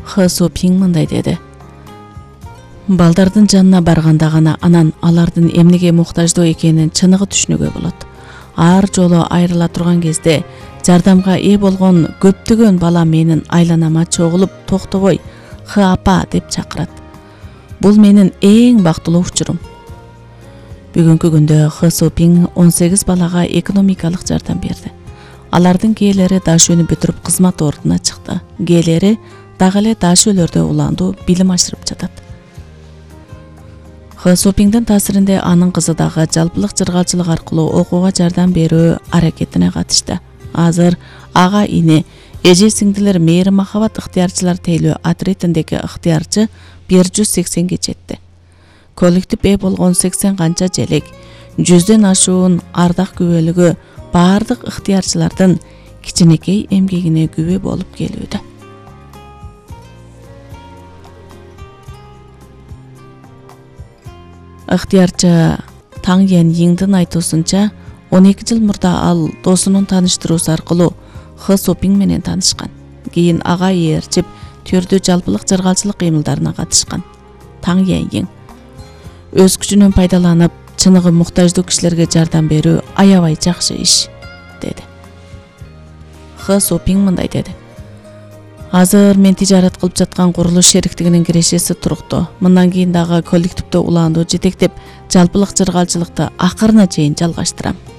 Хэсопинг мындай деди. Балдардын жанына барганда гана анан алардын эмнеге муктаждуу экенин чыныгы түшүнүүгө болот. Ар жолу айрыла турган кезде жардамга ээ болгон көптөгөн бала менин айланама чогулуп токтобой «Хы апа» деп чакырат. Бул менин эң бактылуу учурум. Бүгүнкү күндө Хэсопинг 18 балага экономикалык жардам берди. Алардын кээлери дашөөнү бүтүрүп кызмат ордуна чыкты. Кээлери дагы эле дашөөлөрдө улаандуу билим ашырып жатат. Хэсопингдин таасиринде анын кызы дагы жалпылык жыргалчылык аркылуу окууга жардам берүү аракетине катышты. Азыр ага ини, эже сиңдилер мейри махабат ыктыярчылар тейлөө отрядындагы ыктыярчы 180 жетти. Коллектив ээ болгон 80 канча желек, 100дөн ашуун ардак күбөлүгү баардык ыктыярчылардын кичинекей эмгегине күбө болуп келүүдө. Ыктыярчы Таң Ян Йиңдин айтуусунча, 12 жыл мурда ал досунун тааныштыруусу аркылуу Хэсопинг менен таанышкан. Кийин ага ээрчип, түрдүү жалпылык жыргалчылык кыймылдарына катышкан. Таң Ян Йиң өз күчүнөн пайдаланып, чыныгы муктаждуу кишилерге жардам берүү аябай жакшы иш, деди. Хэсопинг мындай деди. Азыр мен тижарат кылып жаткан курулуш шериктигинин кирешеси туруктуу. Мындан кийин дагы коллективдө улаандуу жетектеп, жалпылык жыргалчылыкты акырына чейин жалгаштырам.